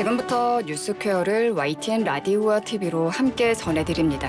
지금부터 뉴스퀘어를 YTN 라디오와 TV로 함께 전해드립니다.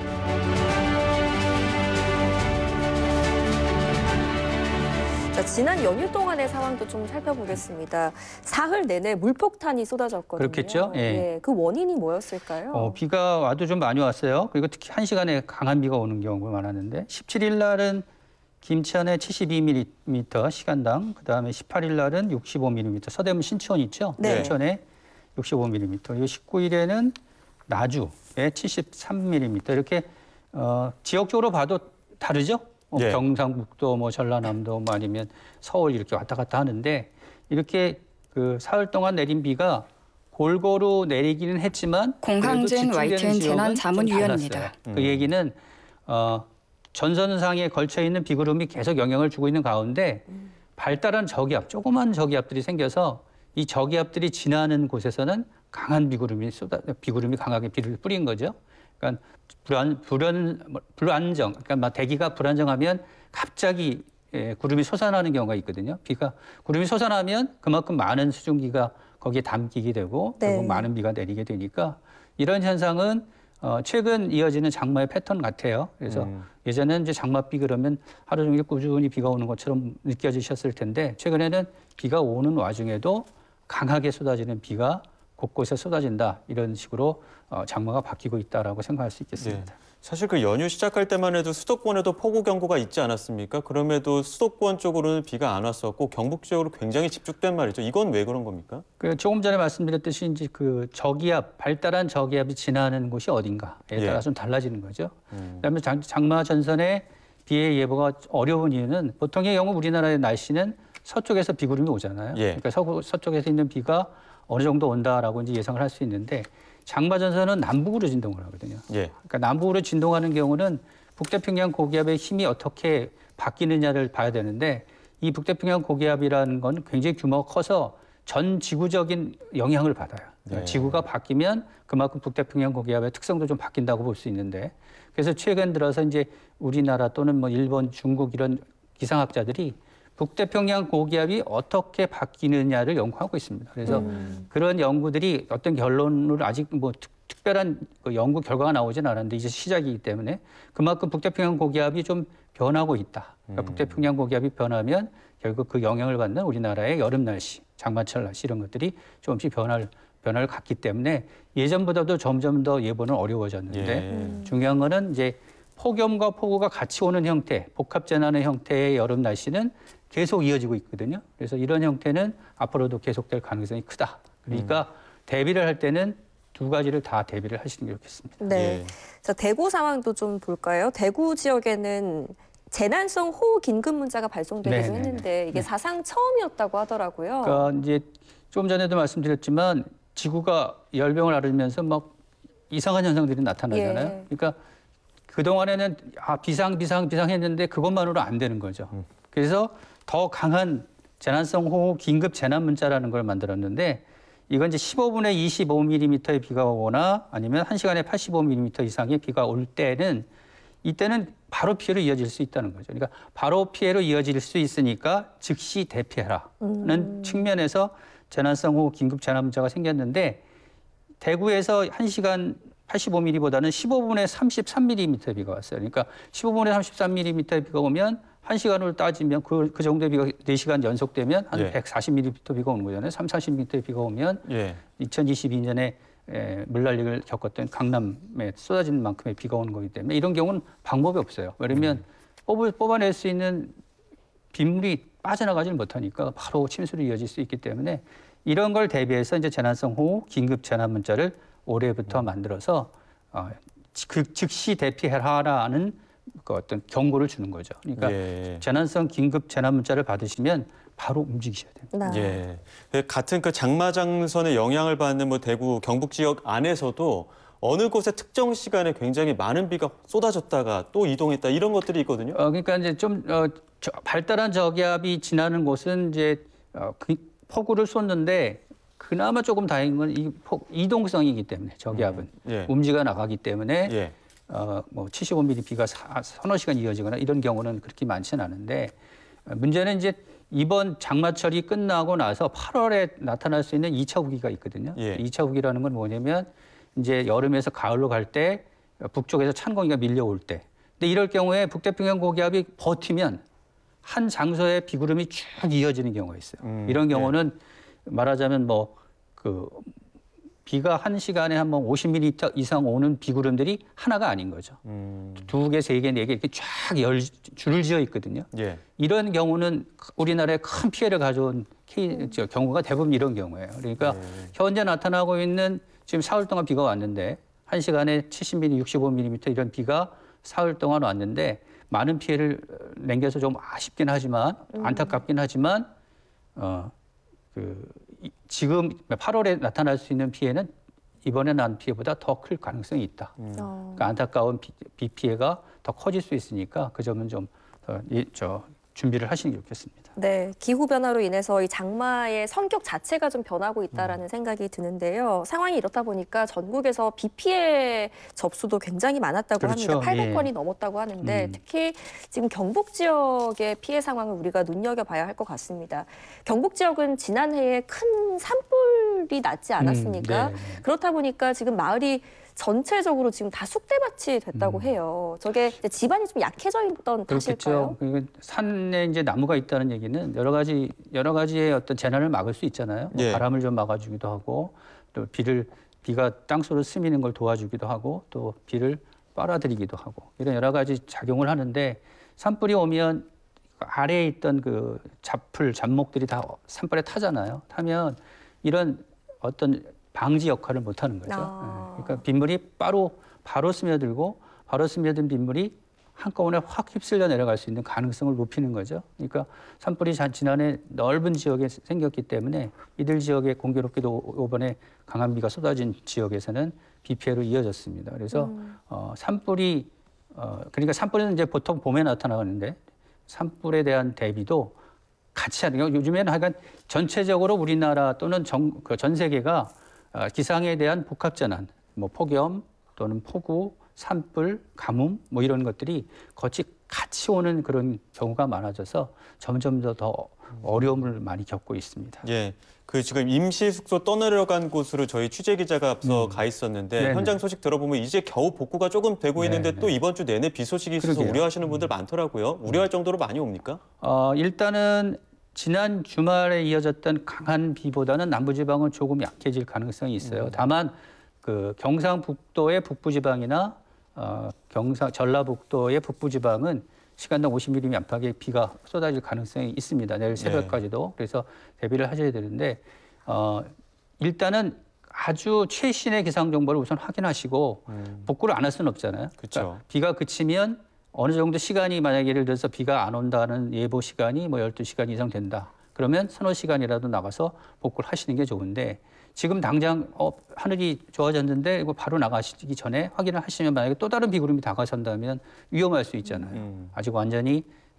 자, 지난 연휴 동안의 상황도 좀 살펴보겠습니다. 사흘 내내 물폭탄이 쏟아졌거든요. 그렇겠죠. 예. 예, 그 원인이 뭐였을까요? 비가 와도 좀 많이 왔어요. 그리고 특히 1시간에 강한 비가 오는 경우가 많았는데 17일 날은 김천에 72mm 시간당, 그다음에 18일 날은 65mm, 서대문 신촌 있죠? 네. 신촌에 65mm, 그리고 19일에는 나주에 73mm 이렇게 지역적으로 봐도 다르죠? 예. 경상북도, 뭐 전라남도, 뭐 아니면 서울 이렇게 왔다 갔다 하는데 이렇게 그 사흘 동안 내린 비가 골고루 내리기는 했지만 공항진 YTN 재난자문위원입니다. 그 얘기는 전선상에 걸쳐 있는 비구름이 계속 영향을 주고 있는 가운데 발달한 저기압, 조그만 저기압들이 생겨서 이 저기압들이 지나는 곳에서는 강한 비구름이 강하게 비를 뿌린 거죠. 그러니까 불안정, 그러니까 막 대기가 불안정하면 갑자기 구름이 솟아나는 경우가 있거든요. 구름이 솟아나면 그만큼 많은 수증기가 거기에 담기게 되고 네. 결국 많은 비가 내리게 되니까 이런 현상은 최근 이어지는 장마의 패턴 같아요. 그래서 예전에는 이제 장맛비 그러면 하루 종일 꾸준히 비가 오는 것처럼 느껴지셨을 텐데 최근에는 비가 오는 와중에도 강하게 쏟아지는 비가 곳곳에 쏟아진다. 이런 식으로 장마가 바뀌고 있다라고 생각할 수 있겠습니다. 네. 사실 그 연휴 시작할 때만 해도 수도권에도 폭우 경보가 있지 않았습니까? 그럼에도 수도권 쪽으로는 비가 안 왔었고 경북 지역으로 굉장히 집중된 말이죠. 이건 왜 그런 겁니까? 조금 전에 말씀드렸듯이 이제 그 저기압, 발달한 저기압이 지나는 곳이 어딘가에 따라 좀 달라지는 거죠. 그다음에 장마 전선의 비의 예보가 어려운 이유는 보통의 경우 우리나라의 날씨는 서쪽에서 비구름이 오잖아요. 예. 그러니까 서쪽에서 있는 비가 어느 정도 온다라고 이제 예상을 할 수 있는데 장마 전선은 남북으로 진동을 하거든요. 예. 그러니까 남북으로 진동하는 경우는 북태평양 고기압의 힘이 어떻게 바뀌느냐를 봐야 되는데 이 북태평양 고기압이라는 건 굉장히 규모가 커서 전 지구적인 영향을 받아요. 네. 지구가 바뀌면 그만큼 북태평양 고기압의 특성도 좀 바뀐다고 볼 수 있는데 그래서 최근 들어서 이제 우리나라 또는 뭐 일본, 중국 이런 기상학자들이 북태평양 고기압이 어떻게 바뀌느냐를 연구하고 있습니다. 그래서 그런 연구들이 어떤 결론을 아직 뭐 특별한 그 연구 결과가 나오진 않았는데 이제 시작이기 때문에 그만큼 북태평양 고기압이 좀 변하고 있다. 그러니까 북태평양 고기압이 변하면 결국 그 영향을 받는 우리나라의 여름 날씨, 장마철 날씨 이런 것들이 조금씩 변화를 갖기 때문에 예전보다도 점점 더 예보는 어려워졌는데 중요한 거는 이제 폭염과 폭우가 같이 오는 형태, 복합재난의 형태의 여름 날씨는 계속 이어지고 있거든요. 그래서 이런 형태는 앞으로도 계속될 가능성이 크다. 그러니까 대비를 할 때는 두 가지를 다 대비를 하시는 게 좋겠습니다. 네. 예. 자, 대구 상황도 좀 볼까요? 대구 지역에는 재난성 호우 긴급 문자가 발송되기도 네네네. 했는데 이게 사상 처음이었다고 하더라고요. 그러니까 이제 좀 전에도 말씀드렸지만 지구가 열병을 앓으면서 막 이상한 현상들이 나타나잖아요. 예. 그러니까 그동안에는 비상 했는데 그것만으로 안 되는 거죠. 그래서 더 강한 재난성 호우 긴급 재난 문자라는 걸 만들었는데 이건 이제 15분에 25mm의 비가 오거나 아니면 1시간에 85mm 이상의 비가 올 때는 이때는 바로 피해로 이어질 수 있다는 거죠. 그러니까 바로 피해로 이어질 수 있으니까 즉시 대피해라는 측면에서 재난성 호우 긴급 재난 문자가 생겼는데 대구에서 1시간 85mm보다는 15분에 33mm 비가 왔어요. 그러니까 15분에 33mm 비가 오면 1시간으로 따지면 그 정도의 비가 4시간 연속되면 한 140mm 비가 오는 거잖아요. 40mm 비가 오면 2022년에 물난리를 겪었던 강남에 쏟아진 만큼의 비가 오는 거기 때문에 이런 경우는 방법이 없어요. 왜냐하면 뽑아낼 수 있는 빗물이 빠져나가지를 못하니까 바로 침수로 이어질 수 있기 때문에 이런 걸 대비해서 이제 재난성 호우 긴급 재난 문자를 올해부터 만들어서 즉시 대피해라라는 그 어떤 경고를 주는 거죠. 그러니까 재난성 긴급 재난 문자를 받으시면 바로 움직이셔야 됩니다. 네. 예. 같은 그 장마장선의 영향을 받는 뭐 대구, 경북 지역 안에서도 어느 곳에 특정 시간에 굉장히 많은 비가 쏟아졌다가 또 이동했다 이런 것들이 있거든요. 그러니까 이제 좀 발달한 저기압이 지나는 곳은 이제 폭우를 쏟는데 그나마 조금 다행인 건 이동성이기 때문에 저기압은 움직여 나가기 때문에 뭐 75mm 비가 서너 시간 이어지거나 이런 경우는 그렇게 많지는 않은데 문제는 이제 이번 장마철이 끝나고 나서 8월에 나타날 수 있는 2차 우기가 있거든요. 예. 2차 우기라는 건 뭐냐면 이제 여름에서 가을로 갈 때 북쪽에서 찬 공기가 밀려올 때. 근데 이럴 경우에 북태평양 고기압이 버티면 한 장소에 비구름이 쭉 이어지는 경우가 있어요. 이런 경우는 말하자면 비가 한 시간에 한 번 50mm 이상 오는 비구름들이 하나가 아닌 거죠. 2개, 3개, 4개 이렇게 쫙 줄을 지어 있거든요. 예. 이런 경우는 우리나라에 큰 피해를 가져온 경우가 대부분 이런 경우예요. 그러니까 현재 나타나고 있는 지금 사흘 동안 비가 왔는데 한 시간에 70mm, 65mm 이런 비가 사흘 동안 왔는데 많은 피해를 남겨서 좀 아쉽긴 하지만 안타깝긴 하지만 지금 8월에 나타날 수 있는 피해는 이번에 난 피해보다 더 클 가능성이 있다. 그러니까 안타까운 비 피해가 더 커질 수 있으니까 그 점은 좀 준비를 하시는 게 좋겠습니다. 네, 기후 변화로 인해서 이 장마의 성격 자체가 좀 변하고 있다라는 생각이 드는데요. 상황이 이렇다 보니까 전국에서 비 피해 접수도 굉장히 많았다고 그렇죠. 합니다. 800건이 넘었다고 하는데 특히 지금 경북 지역의 피해 상황을 우리가 눈여겨봐야 할 것 같습니다. 경북 지역은 지난해에 큰 산불이 났지 않았습니까? 네. 그렇다 보니까 지금 마을이 전체적으로 지금 다 쑥대밭이 됐다고 해요. 저게 이제 집안이 좀 약해져 있던 탓일까요? 그렇겠죠. 산에 이제 나무가 있다는 얘기는 여러 가지의 어떤 재난을 막을 수 있잖아요. 예. 바람을 좀 막아주기도 하고 또 비가 땅속으로 스미는 걸 도와주기도 하고 또 비를 빨아들이기도 하고 이런 여러 가지 작용을 하는데 산불이 오면 아래에 있던 그 잡목들이 다 산불에 타잖아요. 타면 이런 어떤 방지 역할을 못 하는 거죠. 그러니까 빗물이 바로 스며들고 바로 스며든 빗물이 한꺼번에 확 휩쓸려 내려갈 수 있는 가능성을 높이는 거죠. 그러니까 산불이 지난해 넓은 지역에 생겼기 때문에 이들 지역에 공교롭게도 이번에 강한 비가 쏟아진 지역에서는 비 피해로 이어졌습니다. 그래서 그러니까 산불은 이제 보통 봄에 나타나는데 산불에 대한 대비도 같이 하는 게 요즘에는 하여간 전체적으로 우리나라 또는 전 세계가 기상에 대한 복합재난, 폭염 또는 폭우, 산불, 가뭄 이런 것들이 같이 오는 그런 경우가 많아져서 점점 더 어려움을 많이 겪고 있습니다. 예. 지금 임시 숙소 떠내려간 곳으로 저희 취재 기자가 앞서 가 있었는데 네네. 현장 소식 들어보면 이제 겨우 복구가 조금 되고 있는데 네네. 또 이번 주 내내 비 소식이 있어서 그러게요. 우려하시는 분들 많더라고요. 우려할 정도로 많이 옵니까? 일단은 지난 주말에 이어졌던 강한 비보다는 남부지방은 조금 약해질 가능성이 있어요. 다만 경상북도의 북부지방이나 전라북도의 북부지방은 시간당 50mm 안팎의 비가 쏟아질 가능성이 있습니다. 내일 새벽까지도. 그래서 대비를 하셔야 되는데 일단은 아주 최신의 기상 정보를 우선 확인하시고 복구를 안 할 수는 없잖아요. 그러니까 비가 그치면 어느 정도 시간이 만약에 예를 들어서 비가 안 온다는 예보 시간이 12시간 이상 된다. 그러면 서너 시간이라도 나가서 복구를 하시는 게 좋은데 지금 당장 하늘이 좋아졌는데 이거 바로 나가시기 전에 확인을 하시면 만약에 또 다른 비구름이 다가선다면 위험할 수 있잖아요. 아직 완전히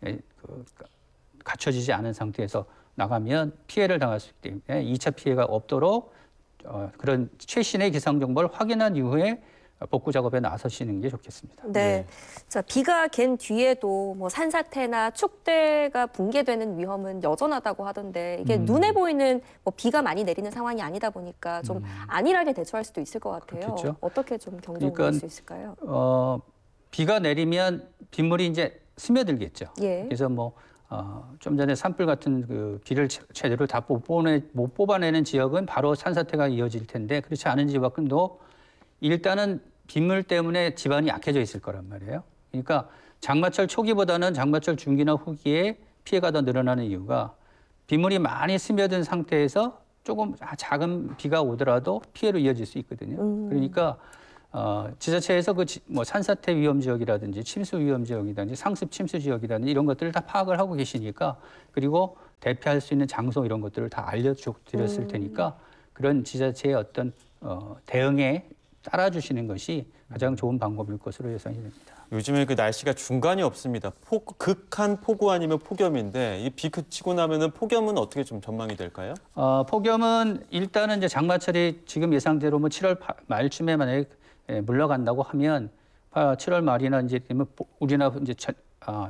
갖춰지지 않은 상태에서 나가면 피해를 당할 수 있기 때문에 2차 피해가 없도록 그런 최신의 기상 정보를 확인한 이후에 복구 작업에 나서시는 게 좋겠습니다. 네. 자, 비가 갠 뒤에도 산사태나 축대가 붕괴되는 위험은 여전하다고 하던데 이게 눈에 보이는 비가 많이 내리는 상황이 아니다 보니까 좀 안일하게 대처할 수도 있을 것 같아요. 그렇겠죠. 어떻게 좀 경적을 낼 수 있을까요? 비가 내리면 빗물이 이제 스며들겠죠. 예. 그래서 좀 전에 산불 같은 그 비를 제대로 다 못 뽑아내는 지역은 바로 산사태가 이어질 텐데 그렇지 않은 지역도 일단은 빗물 때문에 집안이 약해져 있을 거란 말이에요. 그러니까 장마철 초기보다는 장마철 중기나 후기에 피해가 더 늘어나는 이유가 빗물이 많이 스며든 상태에서 조금 작은 비가 오더라도 피해로 이어질 수 있거든요. 그러니까 지자체에서 산사태 위험 지역이라든지 침수 위험 지역이라든지 상습 침수 지역이라든지 이런 것들을 다 파악을 하고 계시니까 그리고 대피할 수 있는 장소 이런 것들을 다 알려드렸을 테니까 그런 지자체의 어떤 대응에 따라주시는 것이 가장 좋은 방법일 것으로 예상이 됩니다. 요즘에 날씨가 중간이 없습니다. 극한 폭우 아니면 폭염인데 이 비 그치고 나면은 폭염은 어떻게 좀 전망이 될까요? 폭염은 일단은 이제 장마철이 지금 예상대로 7월 말쯤에 만약에 물러간다고 하면 7월 말이나 이제 되면 우리나라 이제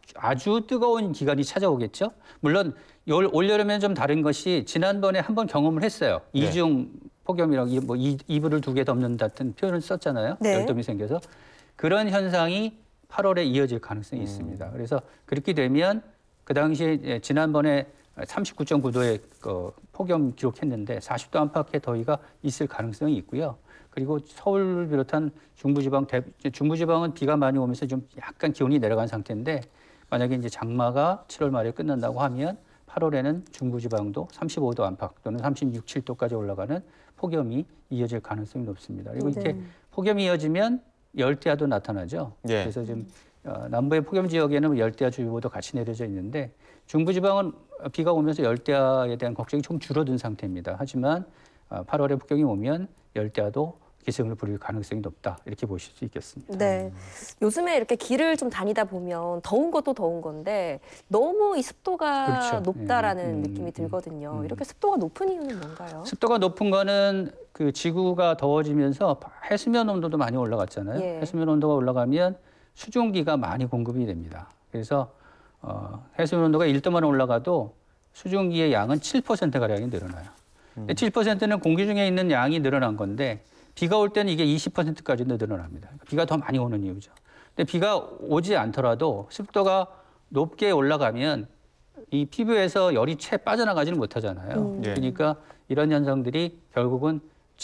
아주 뜨거운 기간이 찾아오겠죠. 물론 올여름에는 좀 다른 것이 지난번에 한번 경험을 했어요. 네. 이중 폭염이라고 뭐 이불을 2개 덮는다 같은 표현을 썼잖아요. 네. 열돔이 생겨서 그런 현상이 8월에 이어질 가능성이 있습니다. 그래서 그렇게 되면 그 당시에 지난번에 39.9도의 폭염 기록했는데 40도 안팎의 더위가 있을 가능성이 있고요. 그리고 서울 비롯한 중부지방은 비가 많이 오면서 좀 약간 기온이 내려간 상태인데 만약에 이제 장마가 7월 말에 끝난다고 하면 8월에는 중부지방도 35도 안팎 또는 36, 7도까지 올라가는 폭염이 이어질 가능성이 높습니다. 그리고 이렇게 폭염이 이어지면 열대야도 나타나죠. 네. 그래서 지금 남부의 폭염 지역에는 열대야주의보도 같이 내려져 있는데 중부지방은 비가 오면서 열대야에 대한 걱정이 좀 줄어든 상태입니다. 하지만 8월에 폭염이 오면 열대야도 기승을 부릴 가능성이 높다. 이렇게 보실 수 있겠습니다. 네. 요즘에 이렇게 길을 좀 다니다 보면 더운 것도 더운 건데 너무 이 습도가 그렇죠. 높다라는 느낌이 들거든요. 이렇게 습도가 높은 이유는 뭔가요? 습도가 높은 거는 그 지구가 더워지면서 해수면 온도도 많이 올라갔잖아요. 예. 해수면 온도가 올라가면 수증기가 많이 공급이 됩니다. 그래서 해수면 온도가 1도만 올라가도 수증기의 양은 7%가량이 늘어나요. 7%는 공기 중에 있는 양이 늘어난 건데 비가 올 때는 이게 20%까지도 늘어납니다. 비가 더 많이 오는 이유죠. 근데 비가 오지 않더라도 습도가 높게 올라가면 이 피부에서 열이 채 빠져나가지는 못하잖아요. 예. 그러니까 이런 현상들이 결국은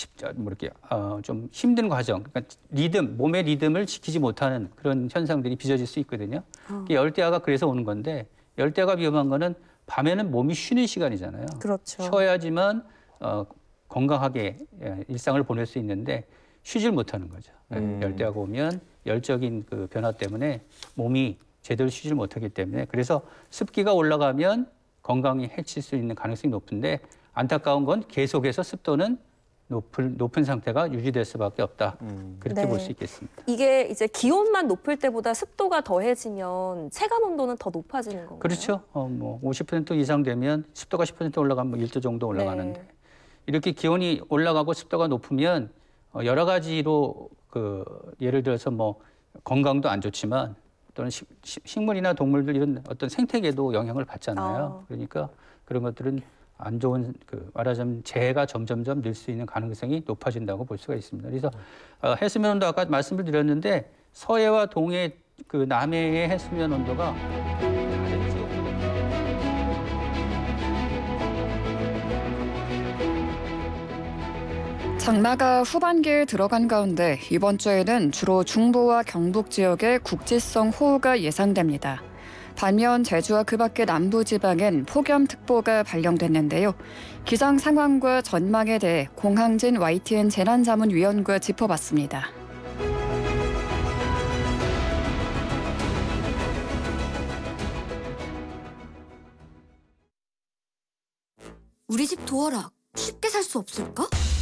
좀 힘든 과정, 그러니까 몸의 리듬을 지키지 못하는 그런 현상들이 빚어질 수 있거든요. 열대야가 그래서 오는 건데 열대야가 위험한 거는 밤에는 몸이 쉬는 시간이잖아요. 그렇죠. 쉬어야지만 건강하게 일상을 보낼 수 있는데 쉬질 못하는 거죠. 열대야가 오면 열적인 그 변화 때문에 몸이 제대로 쉬질 못하기 때문에 그래서 습기가 올라가면 건강에 해칠 수 있는 가능성이 높은데 안타까운 건 계속해서 습도는 높은 상태가 유지될 수밖에 없다. 그렇게 네. 볼 수 있겠습니다. 이게 이제 기온만 높을 때보다 습도가 더해지면 체감 온도는 더 높아지는 건가요? 그렇죠. 뭐 50% 이상 되면 습도가 10% 올라가면 1도 정도 올라가는데 네. 이렇게 기온이 올라가고 습도가 높으면 여러 가지로 예를 들어서 뭐 건강도 안 좋지만 또는 식물이나 동물들 이런 어떤 생태계도 영향을 받잖아요. 그러니까 그런 것들은 안 좋은 말하자면 재해가 점점점 늘 수 있는 가능성이 높아진다고 볼 수가 있습니다. 그래서 해수면 온도 아까 말씀을 드렸는데 서해와 동해 남해의 해수면 온도가 다른 지역보다 장마가 후반기에 들어간 가운데 이번 주에는 주로 중부와 경북 지역에 국지성 호우가 예상됩니다. 반면 제주와 그 밖의 남부 지방엔 폭염특보가 발령됐는데요. 기상 상황과 전망에 대해 공항진 YTN 재난자문위원과 짚어봤습니다. 우리 집 도어락 쉽게 살 수 없을까?